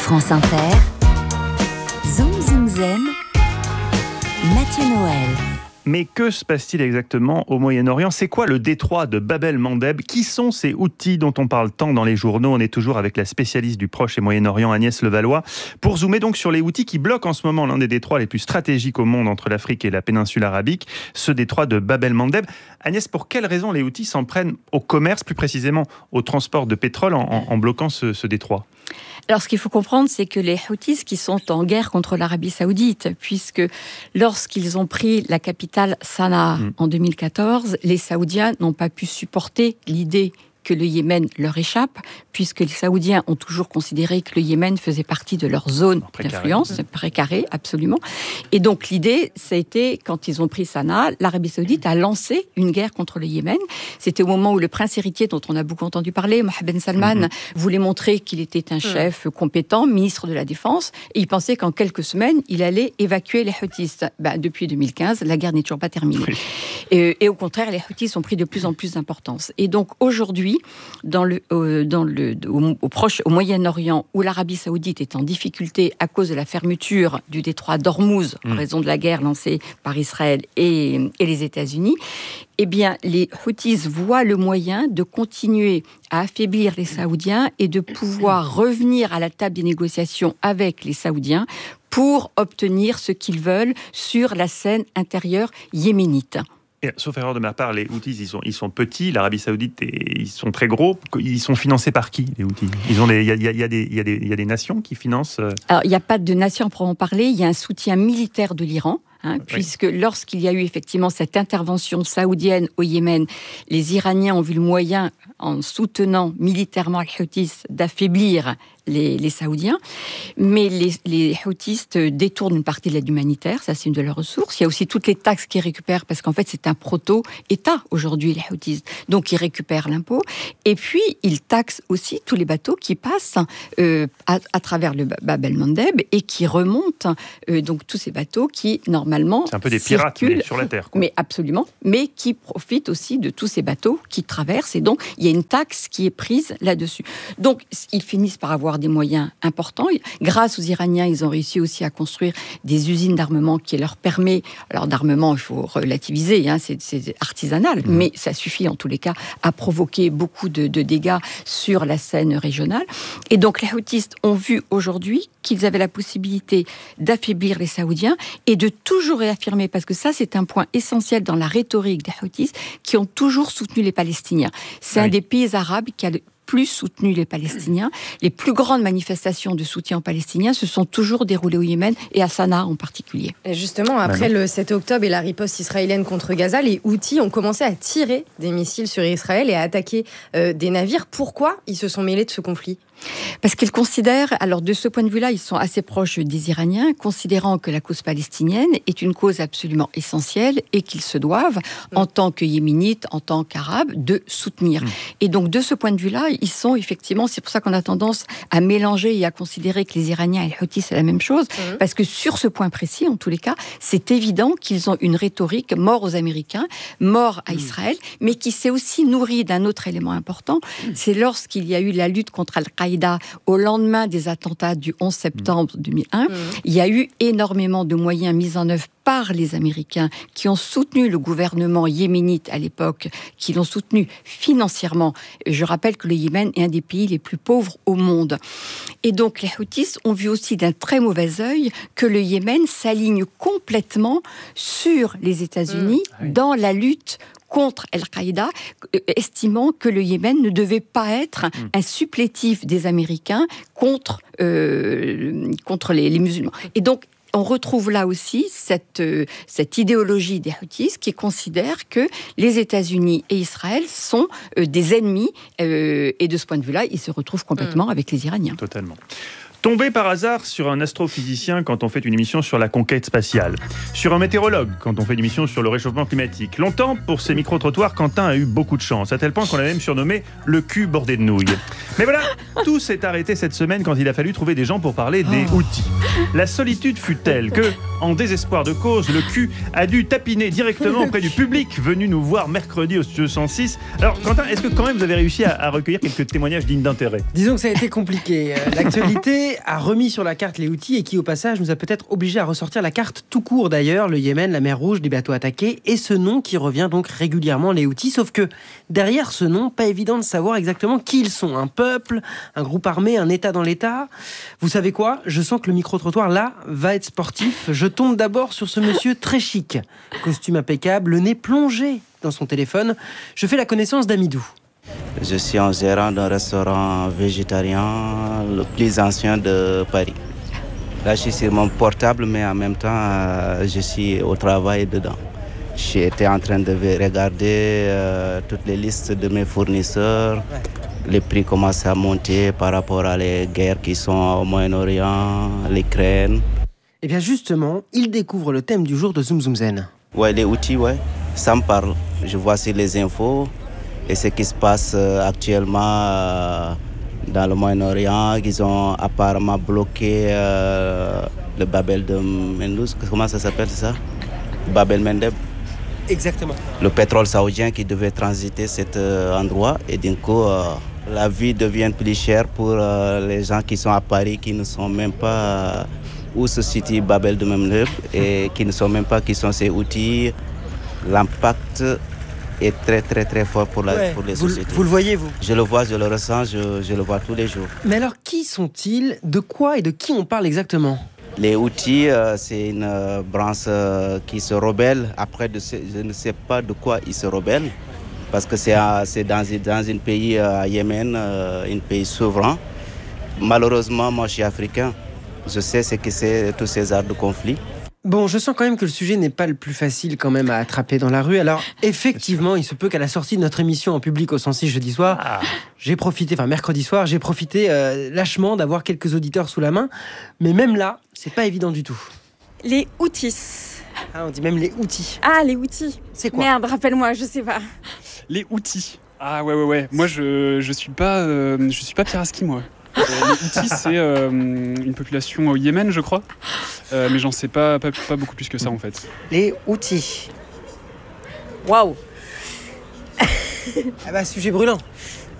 France Inter, Zoom Zoom Zen, Mathieu Noël. Mais que se passe-t-il exactement au Moyen-Orient ? C'est quoi le détroit de Bab el-Mandeb ? Qui sont ces Houthis dont on parle tant dans les journaux ? On est toujours avec la spécialiste du Proche et Moyen-Orient, Agnès Levallois, pour zoomer donc sur les Houthis qui bloquent en ce moment l'un des détroits les plus stratégiques au monde entre l'Afrique et la péninsule arabique, ce détroit de Bab el-Mandeb. Agnès, pour quelles raisons les Houthis s'en prennent au commerce, plus précisément au transport de pétrole en bloquant ce détroit ? Alors, ce qu'il faut comprendre, c'est que les Houthis qui sont en guerre contre l'Arabie Saoudite, puisque lorsqu'ils ont pris la capitale Sanaa en 2014, les Saoudiens n'ont pas pu supporter l'idée que le Yémen leur échappe, puisque les Saoudiens ont toujours considéré que le Yémen faisait partie de leur zone d'influence, précarée, absolument. Et donc l'idée, ça a été, quand ils ont pris Sanaa, l'Arabie Saoudite a lancé une guerre contre le Yémen. C'était au moment où le prince héritier, dont on a beaucoup entendu parler, Mohammed ben Salman, voulait montrer qu'il était un chef compétent, ministre de la Défense, et il pensait qu'en quelques semaines, il allait évacuer les Houthis. Depuis 2015, la guerre n'est toujours pas terminée. Oui. Et au contraire, les Houthis ont pris de plus en plus d'importance. Et donc aujourd'hui, au Moyen-Orient, où l'Arabie Saoudite est en difficulté à cause de la fermeture du détroit d'Ormuz, en raison de la guerre lancée par Israël et les États-Unis, eh bien, les Houthis voient le moyen de continuer à affaiblir les Saoudiens et de pouvoir revenir à la table des négociations avec les Saoudiens pour obtenir ce qu'ils veulent sur la scène intérieure yéménite. Sauf erreur de ma part, les Houthis, ils sont petits, l'Arabie Saoudite, ils sont très gros. Ils sont financés par qui, les Houthis ? Il y a des nations qui financent Alors, il n'y a pas de nation à proprement parler, il y a un soutien militaire de l'Iran. Puisque lorsqu'il y a eu effectivement cette intervention saoudienne au Yémen, les Iraniens ont vu le moyen, en soutenant militairement les Houthis, d'affaiblir les Saoudiens. Mais les Houthis détournent une partie de l'aide humanitaire, ça c'est une de leurs ressources. Il y a aussi toutes les taxes qu'ils récupèrent, parce qu'en fait c'est un proto-État aujourd'hui, les Houthis. Donc ils récupèrent l'impôt. Et puis ils taxent aussi tous les bateaux qui passent à travers le Bab el-Mandeb et qui remontent, donc tous ces bateaux qui normalement c'est un peu des pirates sur la terre, quoi. Mais absolument, mais qui profitent aussi de tous ces bateaux qui traversent, et donc il y a une taxe qui est prise là-dessus. Donc ils finissent par avoir des moyens importants. Grâce aux Iraniens, ils ont réussi aussi à construire des usines d'armement qui leur permet, alors d'armement il faut relativiser, c'est artisanal, mais ça suffit en tous les cas à provoquer beaucoup de dégâts sur la scène régionale. Et donc les Houthis ont vu aujourd'hui qu'ils avaient la possibilité d'affaiblir les Saoudiens et de toujours réaffirmer, parce que ça c'est un point essentiel dans la rhétorique des Houthis, qui ont toujours soutenu les Palestiniens. C'est un des pays arabes qui a le plus soutenu les Palestiniens. Les plus grandes manifestations de soutien aux Palestiniens se sont toujours déroulées au Yémen et à Sanaa en particulier. Et justement, après le 7 octobre et la riposte israélienne contre Gaza, les Houthis ont commencé à tirer des missiles sur Israël et à attaquer des navires. Pourquoi ils se sont mêlés de ce conflit ? Parce qu'ils considèrent, alors de ce point de vue-là, ils sont assez proches des Iraniens, considérant que la cause palestinienne est une cause absolument essentielle et qu'ils se doivent, en tant que yéménites, en tant qu'arabes, de soutenir. Et donc de ce point de vue-là, ils sont effectivement, c'est pour ça qu'on a tendance à mélanger et à considérer que les Iraniens et les Houthis c'est la même chose, parce que sur ce point précis, en tous les cas, c'est évident qu'ils ont une rhétorique mort aux Américains, mort à Israël, mais qui s'est aussi nourrie d'un autre élément important, c'est lorsqu'il y a eu la lutte contre Al-Qaïda au lendemain des attentats du 11 septembre 2001, il y a eu énormément de moyens mis en œuvre par les Américains qui ont soutenu le gouvernement yéménite à l'époque, qui l'ont soutenu financièrement. Je rappelle que le Yémen est un des pays les plus pauvres au monde. Et donc les Houthis ont vu aussi d'un très mauvais œil que le Yémen s'aligne complètement sur les États-Unis dans la lutte contre Al-Qaïda, estimant que le Yémen ne devait pas être un supplétif des Américains contre les musulmans. Et donc, on retrouve là aussi cette idéologie des Houthis qui considère que les États-Unis et Israël sont des ennemis, et de ce point de vue-là, ils se retrouvent complètement avec les Iraniens. Totalement. Tomber par hasard sur un astrophysicien quand on fait une émission sur la conquête spatiale. Sur un météorologue quand on fait une émission sur le réchauffement climatique. Longtemps, pour ces micro-trottoirs, Quentin a eu beaucoup de chance, à tel point qu'on l'a même surnommé le cul bordé de nouilles. Mais voilà, tout s'est arrêté cette semaine quand il a fallu trouver des gens pour parler des Houthis. La solitude fut telle que, en désespoir de cause, le cul a dû tapiner directement auprès du public venu nous voir mercredi au Studio 106. Alors Quentin, est-ce que quand même vous avez réussi à recueillir quelques témoignages dignes d'intérêt ? Disons que ça a été compliqué. L'actualité a remis sur la carte les Houthis et qui, au passage, nous a peut-être obligés à ressortir la carte tout court d'ailleurs. Le Yémen, la mer Rouge, des bateaux attaqués et ce nom qui revient donc régulièrement, les Houthis. Sauf que derrière ce nom, pas évident de savoir exactement qui ils sont. Un peuple, un groupe armé, un État dans l'État. Vous savez quoi ? Je sens que le micro-trottoir là va être sportif. Je tombe d'abord sur ce monsieur très chic. Costume impeccable, le nez plongé dans son téléphone. Je fais la connaissance d'Amidou. Je suis un gérant d'un restaurant végétarien le plus ancien de Paris. Là, je suis sur mon portable, mais en même temps, je suis au travail dedans. J'étais en train de regarder toutes les listes de mes fournisseurs. Les prix commencent à monter par rapport à les guerres qui sont au Moyen-Orient, l'Ukraine. Et bien justement, il découvre le thème du jour de Zoom Zoom Zen. Ouais, les outils, ouais, ça me parle. Je vois sur les infos et ce qui se passe actuellement dans le Moyen-Orient, qu'ils ont apparemment bloqué le Bab el Mandeb. Comment ça s'appelle ça ? Bab el Mandeb. Exactement. Le pétrole saoudien qui devait transiter cet endroit et d'un coup, la vie devient plus chère pour les gens qui sont à Paris, qui ne sont même pas où se situe Bab el Mandeb et qui ne sont même pas qui sont ces outils. L'impact est très très très fort pour les sociétés. Vous le voyez, vous ? Je le vois, je le ressens, je le vois tous les jours. Mais alors, qui sont-ils ? De quoi et de qui on parle exactement ? Les Houthis, c'est une branche qui se rebelle. Après, je ne sais pas de quoi ils se rebellent. Parce que c'est dans un pays, Yémen, un pays souverain. Malheureusement, moi, je suis africain. Je sais ce que c'est, tous ces arts de conflit. Bon, je sens quand même que le sujet n'est pas le plus facile quand même à attraper dans la rue. Alors, effectivement, il se peut qu'à la sortie de notre émission en public au 106 jeudi soir, mercredi soir, j'ai profité lâchement d'avoir quelques auditeurs sous la main. Mais même là, c'est pas évident du tout. Les Houthis. Ah, on dit même les Houthis. Ah, les Houthis. C'est quoi ? Merde, rappelle-moi, je sais pas. Les Houthis. Ah ouais. Moi, je suis pas Pierre Aski, moi. Les Houthis, c'est une population au Yémen, je crois. Mais j'en sais pas beaucoup plus que ça, en fait. Les Houthis. Waouh. Ah bah, sujet brûlant.